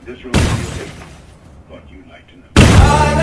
this room is safe? Thought you'd like to know.